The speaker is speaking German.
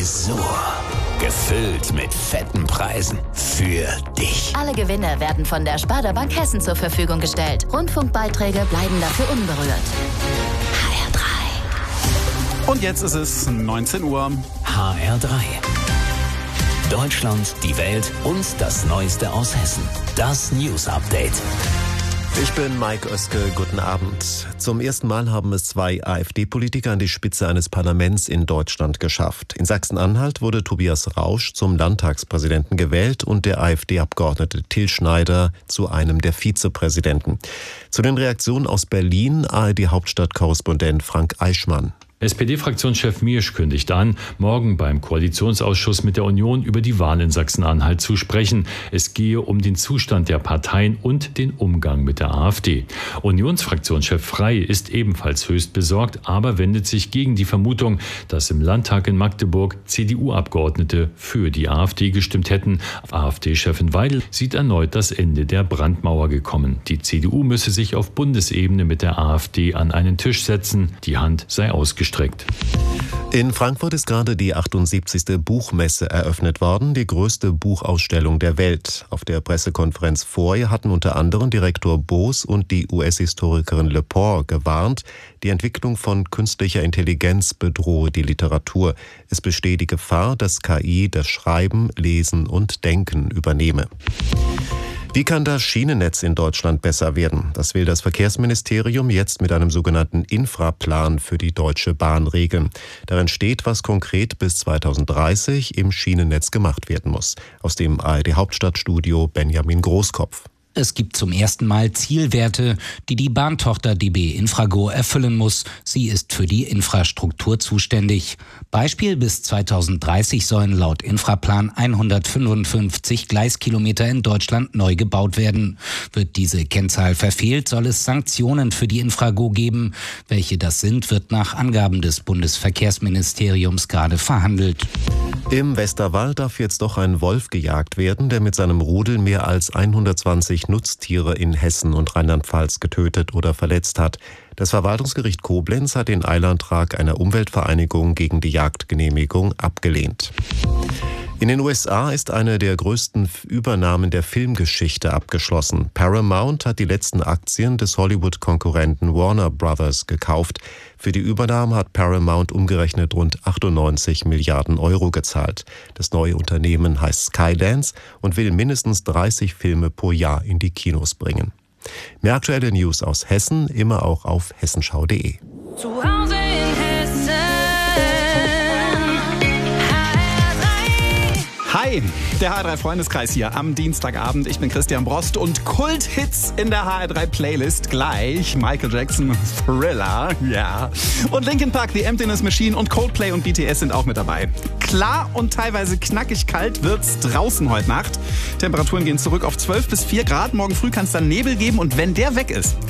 Tresor. Gefüllt mit fetten Preisen für dich. Alle Gewinne werden von der Sparda Bank Hessen zur Verfügung gestellt. Rundfunkbeiträge bleiben dafür unberührt. HR3. Und jetzt ist es 19 Uhr. HR3. Deutschland, die Welt und das Neueste aus Hessen. Das News Update. Ich bin Mike Oeske, guten Abend. Zum ersten Mal haben es 2 AfD-Politiker an die Spitze eines Parlaments in Deutschland geschafft. In Sachsen-Anhalt wurde Tobias Rausch zum Landtagspräsidenten gewählt und der AfD-Abgeordnete Till Schneider zu einem der Vizepräsidenten. Zu den Reaktionen aus Berlin, ARD-Hauptstadtkorrespondent Frank Eichmann. SPD-Fraktionschef Miersch kündigt an, morgen beim Koalitionsausschuss mit der Union über die Wahl in Sachsen-Anhalt zu sprechen. Es gehe um den Zustand der Parteien und den Umgang mit der AfD. Unionsfraktionschef Frey ist ebenfalls höchst besorgt, aber wendet sich gegen die Vermutung, dass im Landtag in Magdeburg CDU-Abgeordnete für die AfD gestimmt hätten. AfD-Chefin Weidel sieht erneut das Ende der Brandmauer gekommen. Die CDU müsse sich auf Bundesebene mit der AfD an einen Tisch setzen. Die Hand sei ausgestreckt. In Frankfurt ist gerade die 78. Buchmesse eröffnet worden, die größte Buchausstellung der Welt. Auf der Pressekonferenz vorher hatten unter anderem Direktor Boos und die US-Historikerin Lepore gewarnt, die Entwicklung von künstlicher Intelligenz bedrohe die Literatur. Es bestehe die Gefahr, dass KI das Schreiben, Lesen und Denken übernehme. Wie kann das Schienennetz in Deutschland besser werden? Das will das Verkehrsministerium jetzt mit einem sogenannten Infraplan für die Deutsche Bahn regeln. Darin steht, was konkret bis 2030 im Schienennetz gemacht werden muss. Aus dem ARD-Hauptstadtstudio Benjamin Großkopf. Es gibt zum ersten Mal Zielwerte, die die Bahntochter DB Infrago erfüllen muss. Sie ist für die Infrastruktur zuständig. Beispiel: bis 2030 sollen laut Infraplan 155 Gleiskilometer in Deutschland neu gebaut werden. Wird diese Kennzahl verfehlt, soll es Sanktionen für die Infrago geben. Welche das sind, wird nach Angaben des Bundesverkehrsministeriums gerade verhandelt. Im Westerwald darf jetzt doch ein Wolf gejagt werden, der mit seinem Rudel mehr als 120 Nutztiere in Hessen und Rheinland-Pfalz getötet oder verletzt hat. Das Verwaltungsgericht Koblenz hat den Eilantrag einer Umweltvereinigung gegen die Jagdgenehmigung abgelehnt. In den USA ist eine der größten Übernahmen der Filmgeschichte abgeschlossen. Paramount hat die letzten Aktien des Hollywood-Konkurrenten Warner Brothers gekauft. Für die Übernahme hat Paramount umgerechnet rund 98 Milliarden Euro gezahlt. Das neue Unternehmen heißt Skydance und will mindestens 30 Filme pro Jahr in die Kinos bringen. Mehr aktuelle News aus Hessen, immer auch auf hessenschau.de. Zu Hause in Hessen. Hi, der HR3-Freundeskreis hier am Dienstagabend. Ich bin Christian Brost und Kulthits in der HR3-Playlist gleich. Michael Jackson, Thriller, ja. Und Linkin Park, The Emptiness Machine und Coldplay und BTS sind auch mit dabei. Klar und teilweise knackig kalt wird's draußen heute Nacht. Temperaturen gehen zurück auf 12 bis 4 Grad. Morgen früh kann es dann Nebel geben und wenn der weg ist,